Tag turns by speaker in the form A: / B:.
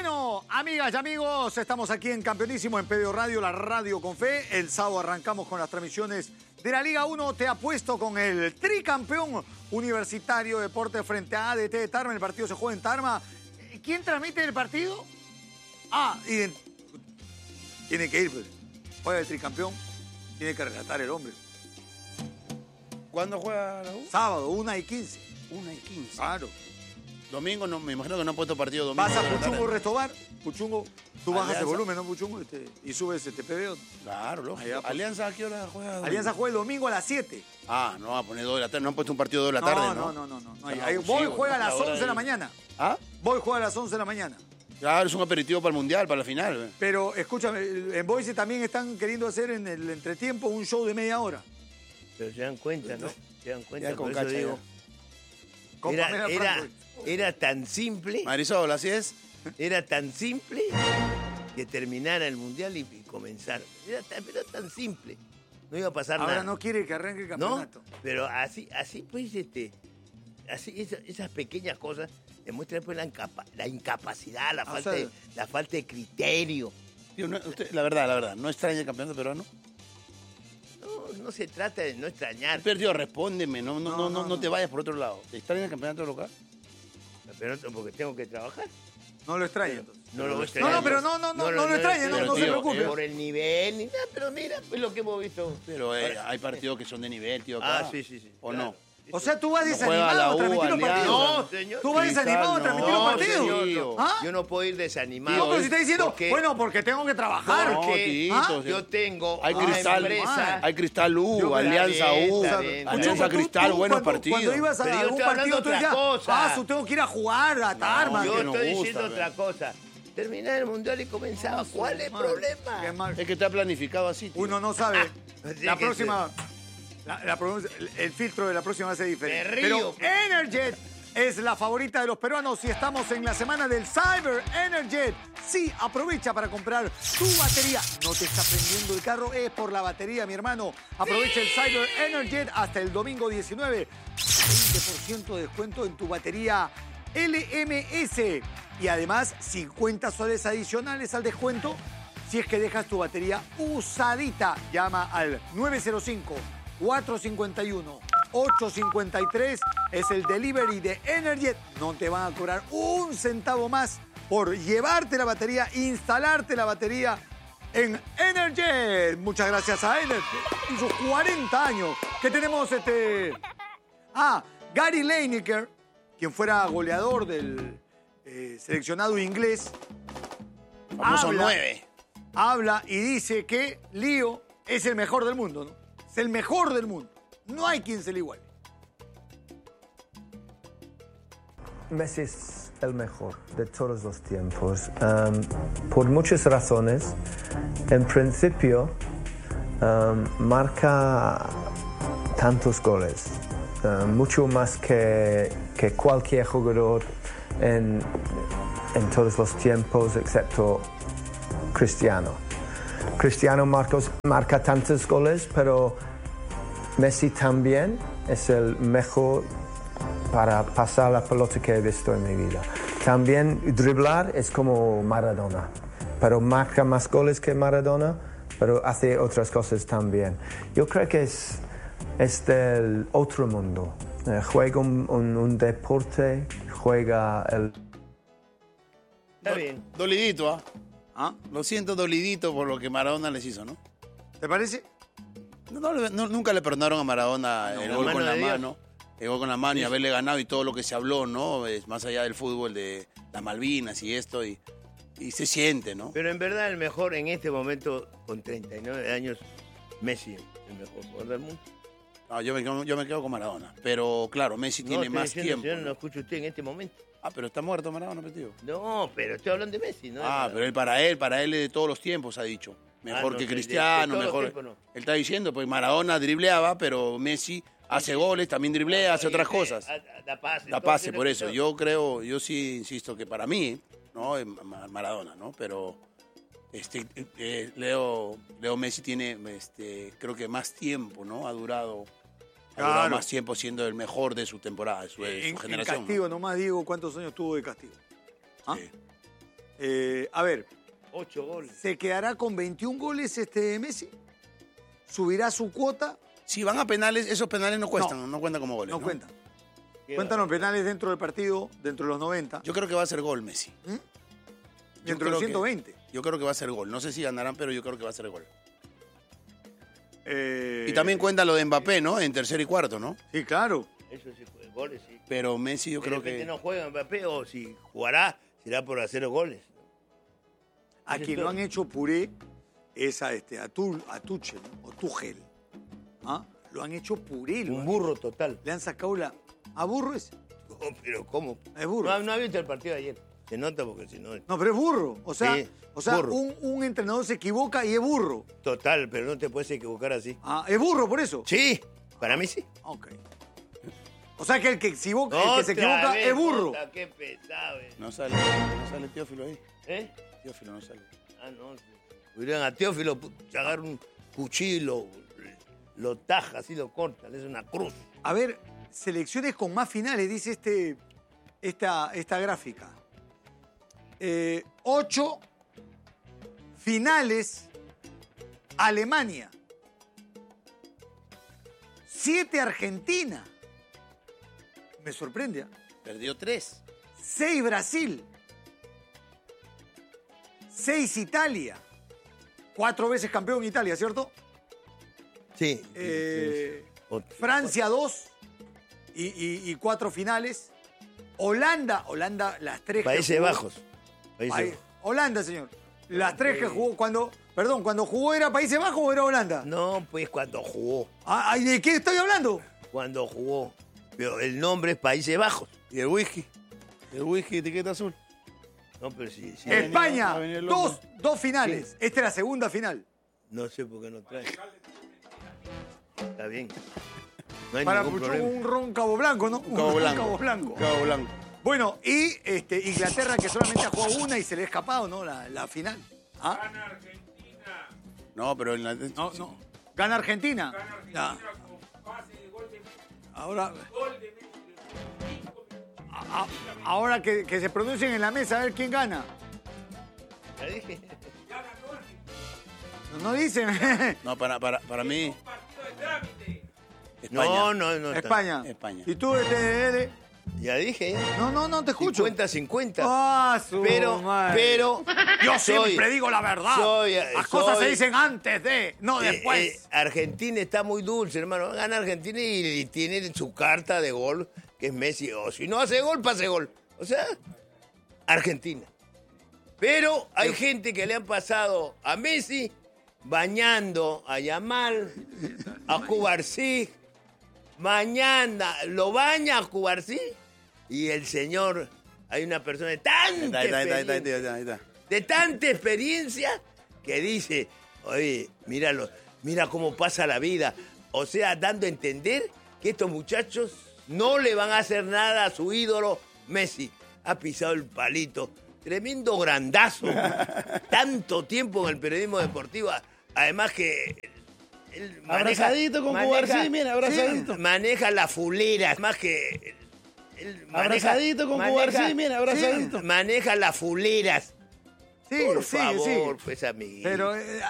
A: Bueno, amigas y amigos, estamos aquí en Campeonísimo en PBO Radio, la radio con fe. El sábado arrancamos con las transmisiones de la Liga 1. Te apuesto con el tricampeón universitario Deportes frente a ADT de Tarma. El partido se juega en Tarma. ¿Quién transmite el partido? Tiene que ir, pues. Juega el tricampeón. Tiene que relatar el hombre.
B: ¿Cuándo juega la U?
A: Sábado, 1:15.
B: 1:15.
A: Claro.
B: Domingo, no, me imagino que no han puesto partido domingo.
A: Vas a Puchungo Restobar. Puchungo, tú bajas
B: Alianza.
A: el volumen, ¿no, Puchungo? Y subes PBO.
B: Claro, lógico.
A: Allá, pues.
B: ¿Alianza a qué hora juega?
A: Alianza juega el domingo a las 7.
B: Ah, no va a poner 2 de la tarde. No han puesto un partido 2 de la tarde, ¿no?
A: No.
B: Abusivo,
A: Boy juega a las
B: la hora
A: 11 de la
B: de-
A: mañana.
B: ¿Ah?
A: Boy juega a las 11 de la mañana.
B: Claro, es un aperitivo para el Mundial, para la final.
A: Pero escúchame, en Boise también están queriendo hacer en el entretiempo un show de media hora.
C: Pero se dan cuenta, ¿no? Se dan cuenta,
B: Ya con
C: por eso
B: cacha,
C: digo.
A: Con Pamela Franco.
C: Era tan simple,
B: Marisol, así es.
C: era tan simple que terminara el Mundial y comenzar. Pero tan simple. No iba a pasar
A: Ahora
C: nada.
A: no quiere que arranque el
C: ¿No?
A: campeonato.
C: Pero así pues, así esas pequeñas cosas demuestran pues la incapacidad, la falta de criterio.
B: Tío, la verdad, ¿no extraña el campeonato peruano?
C: No se trata de no extrañar.
B: Pero, tío, respóndeme, no
A: No.
B: te vayas por otro lado. ¿Te extraña el campeonato local?
C: Pero porque tengo que trabajar.
A: No lo extraña entonces.
C: No lo voy a
A: No,
C: extrañar.
A: pero no lo extraña, no se
B: tío,
A: preocupe.
C: Por el nivel, ni nada, pero mira, pues lo que hemos visto.
B: Pero hay partidos que son de nivel, tío, acá.
C: Sí.
B: ¿O
C: claro.
B: no?
A: O sea, tú vas
B: No juega
A: desanimado
B: la
A: a
B: U,
A: transmitir los
B: Alianza.
A: partidos.
C: No, señor.
A: Tú vas desanimado a transmitir los
B: no,
A: partidos.
B: señor.
A: ¿Ah?
C: Yo no puedo ir desanimado.
A: No, pero si está diciendo,
C: porque-
A: bueno, porque tengo que trabajar.
B: No,
C: porque
B: Tito,
C: yo tengo
B: Hay
C: una
B: Cristal,
C: empresa.
B: hay Cristal U,
A: Yo-
B: Alianza U,
C: está bien.
B: Alianza
A: Tú-
B: Cristal,
A: tú
B: buenos
A: cuando
B: partidos.
A: ibas a
C: Pero yo
A: algún
C: estoy hablando
A: partido, tú
C: otra
A: decías,
C: cosa.
A: tengo que ir a jugar a Tarma.
C: Yo
B: que nos
C: estoy
B: gusta,
C: diciendo
B: ve.
C: otra cosa. Terminar el Mundial y comenzaba. ¿Cuál es el problema?
A: Qué mal.
B: Es que está planificado así, tío.
A: Uno no sabe.
C: Así
A: La
C: que
A: próxima, el filtro de la próxima va a ser diferente.
C: Me río.
A: Pero Energet es la favorita de los peruanos y estamos en la semana del Cyber Energet. Sí, aprovecha para comprar tu batería. No te está prendiendo el carro, es por la batería, mi hermano. Aprovecha el Cyber Energet hasta el domingo 19. 20% de descuento en tu batería LMS. Y además, 50 soles adicionales al descuento si es que dejas tu batería usadita. Llama al 905-451-853. Es el delivery de Energet. No te van a cobrar un centavo más por llevarte la batería, instalarte la batería en Energet. Muchas gracias a Energet y sus 40 años que tenemos Gary Lineker, quien fuera goleador del seleccionado inglés,
B: Famoso 9.
A: habla y dice que Lío es el mejor del mundo, ¿no? Es el mejor del mundo. No hay quien se le iguale.
D: Messi es el mejor de todos los tiempos, por muchas razones. En principio, marca tantos goles, mucho más que cualquier jugador en todos los tiempos, excepto Cristiano. Cristiano marca tantos goles, pero Messi también es el mejor para pasar la pelota que he visto en mi vida. También driblar es como Maradona, pero marca más goles que Maradona, pero hace otras cosas también. Yo creo que es del otro mundo. Juega un deporte, juega el...
C: Está bien.
B: Dolidito, ¿ah?
A: ¿Ah?
B: Lo siento dolidito por lo que Maradona les hizo, ¿no?
A: ¿Te parece?
B: Nunca le perdonaron a Maradona el
C: la
B: gol
C: mano
B: con la
C: de Dios.
B: mano. El gol con la mano y haberle ganado y todo lo que se habló, ¿no? Es más allá del fútbol, de las Malvinas y esto, y se siente, ¿no?
C: Pero en verdad el mejor en este momento, con 39 años, Messi, el mejor jugador del mundo.
B: No, yo me quedo con Maradona. Pero claro, Messi tiene
C: estoy
B: más
C: diciendo,
B: tiempo.
C: señor,
B: ¿no?
C: no escucho usted en este momento.
B: Ah, pero está muerto Maradona, tío.
C: No, pero estoy hablando de Messi, ¿no?
B: Pero él para él es de todos los tiempos, ha dicho. Mejor
C: no
B: que
C: sé, de
B: Cristiano,
C: todos los
B: mejor.
C: tiempos no.
B: Él está diciendo, pues Maradona dribleaba, pero Messi hace goles, también driblea, hace otras cosas. La pase, por eso. Yo sí insisto que para mí, ¿no? Es Maradona, ¿no? Pero Leo Messi tiene, creo que más tiempo, ¿no? Ha durado más tiempo siendo el mejor de su temporada, de su
A: En
B: generación.
A: castigo nomás, Diego, ¿cuántos años tuvo de castigo? ¿Ah?
B: Sí.
A: A ver,
C: 8 goles.
A: ¿se quedará con 21 goles Messi? ¿Subirá su cuota?
B: Si van a penales, esos penales no cuentan, no cuentan como goles.
A: No cuentan. Cuentan los penales dentro del partido, dentro de los 90.
B: Yo creo que va a ser gol Messi.
A: Dentro de los 120.
B: Yo creo que va a ser gol. No sé si ganarán, pero yo creo que va a ser gol. Y también cuenta lo de Mbappé, ¿no? En tercer y cuarto, ¿no?
A: Sí, claro.
C: Eso sí, goles, sí.
B: Pero Messi yo creo
C: De repente
B: que...
C: no juega Mbappé, o si jugará, será por hacer goles.
A: A quien lo han hecho puré es a Tuchel, ¿no? O Tuchel. ¿Ah? Lo han hecho puré.
C: Un burro total.
A: Le han sacado la... ¿A burro es?
C: No, pero ¿cómo?
A: Es burro.
C: No ha visto el partido de ayer. Se nota porque si no...
A: No, pero es burro. O sea,
C: Sí, burro.
A: Un entrenador se equivoca y es burro.
C: Total, pero no te puedes equivocar así.
A: Ah, ¿es burro por eso?
C: Sí, para mí sí.
A: Ok. O sea que el que se equivoca
C: Otra vez,
A: es burro.
C: puta, qué pesado.
B: No sale Teófilo ahí.
C: ¿Eh?
B: Teófilo no sale.
C: Ah, no. Hubieran a Teófilo, agarran un cuchillo, lo taja, así lo cortan, es una cruz.
A: A ver, selecciones con más finales, dice esta gráfica. 8 finales Alemania. 7 Argentina. Me sorprende.
B: Perdió 3.
A: 6 Brasil. 6 Italia. 4 veces campeón Italia, ¿cierto?
C: Sí.
A: Francia 2 y 4 finales. Holanda, las 3
C: Países Bajos.
A: Holanda, señor. Las 3 que jugó cuando jugó era Países Bajos o era Holanda.
C: No, pues cuando jugó.
A: ¿De qué estoy hablando?
C: Cuando jugó. Pero el nombre es Países Bajos.
B: ¿Y el whisky? ¿El whisky etiqueta azul?
C: No, pero sí.
A: España,
B: ha venido el loco.
A: 2 finales.
C: Sí.
A: Esta es la segunda final.
C: No sé por qué no trae. Está bien. No hay
A: Para
C: ningún problema.
A: un ron Cabo Blanco, ¿no?
B: Cabo
A: Un
B: Blanco.
A: Cabo Blanco.
B: Cabo Blanco.
A: Bueno, y Inglaterra que solamente ha jugado una y se le ha escapado, ¿no? La final. ¿Ah?
E: Gana Argentina.
B: No, pero en la...
A: No. Gana Argentina.
E: Gana Argentina
A: Ya.
E: con pase de gol de Messi.
A: Ahora,
E: Gol de Messi. De 5 minutos.
A: ahora que se pronuncien en la mesa a ver quién gana.
C: Ya dije.
E: Ya ganó Argentina.
A: No dicen.
B: No, para mí,
E: Un partido de trámite.
B: España.
C: No.
A: España.
B: España.
A: ¿Y tú,
C: Ya dije.
A: No te escucho.
C: 50-50.
A: Su
C: Pero
A: madre. Yo siempre digo la verdad. Las cosas se dicen antes de, no después.
C: Argentina está muy dulce, hermano. Gana Argentina y tiene su carta de gol, que es Messi. O si no hace gol, pase gol. O sea, Argentina. Pero hay gente que le han pasado a Messi bañando a Yamal, a Cubarsí. Mañana lo baña a Cubarsí y el señor, hay una persona de tanta experiencia,
B: Ahí está.
C: de tanta experiencia que dice, oye, míralo, mira cómo pasa la vida. O sea, dando a entender que estos muchachos no le van a hacer nada a su ídolo Messi. Ha pisado el palito. Tremendo grandazo. Tanto tiempo en el periodismo deportivo. Además que... él
B: Abrazadito con Cubarsí, mira, abrazadito.
C: Maneja la fulera. Más que...
B: Abrazadito con Cubarsí, mira, abrazadito.
C: Maneja las fuleras.
A: Sí,
C: Por
A: sí,
C: favor,
A: sí.
C: pues amiguito.
A: Pero